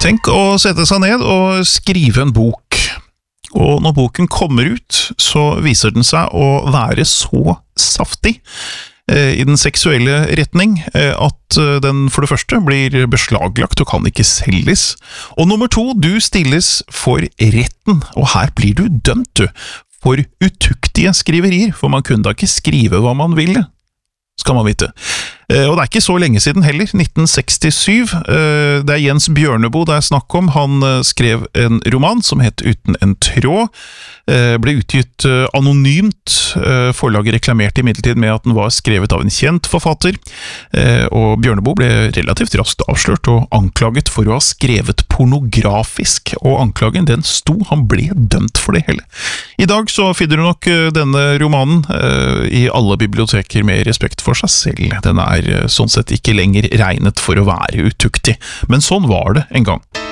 Tenk å sette seg ned og skrive en bok. Og når boken kommer ut, så viser den seg å være så saftig i den seksuelle retning at den for det første blir beslaglagt og kan ikke selges. Og nummer to, du stilles for retten, og her blir du dømt, du, for utuktige skriverier, for man kunne da ikke skrive hva man ville, skal man vite. Og det er ikke så lenge siden heller, 1967. Det er Jens Bjørneboe det er snakk om. Han skrev en roman som het Uten en tråd. Ble utgitt anonymt. Forlaget reklamerte imidlertid med at den var skrevet av en kjent forfatter. Og Bjørneboe ble relativt raskt avslørt og anklaget for å ha skrevet pornografisk. Og anklagen den sto, han ble dømt for det hele. I dag så finner du nok denne romanen i alle biblioteker med respekt for seg selv. Den er sånn sett ikke lenger regnet for å være utuktig, men sånn var det en gang.